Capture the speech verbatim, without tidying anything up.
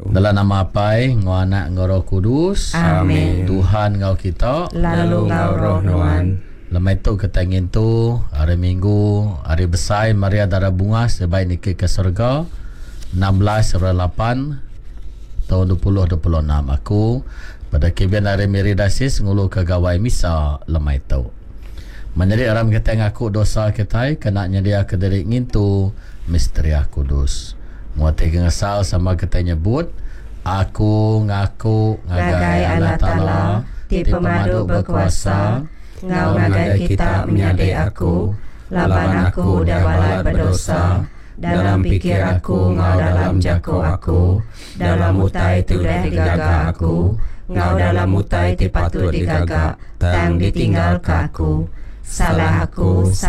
Dalam nama Apai, Ngau Anak, Ngau Roh Kudus. Amin. Tuhan Ngau kita, lalu Ngau Roh Nuan. Lemai tu ketangin tu hari Minggu, hari besar Maria Darah Bunga sebaik nikah ke surga enam belas lapan tahun dua ribu dua puluh enam. Aku pada kebian hari Miri Dasis ngulu ke gawai misa lemai tu. Menjadi orang kita ngaku dosa kita kena nyedia ke diri ngintu misteri kudus. Muati ngesal sama kita nyebut aku ngaku ngagai Allah Ta'ala ti pemadu berkuasa ngau ngagai kita menyadai aku laban aku dah balai berdosa dalam pikir aku ngau dalam jako aku dalam mutai tu dah digaga aku ngau dalam mutai ti patut digaga tang ditinggal ke aku salah aku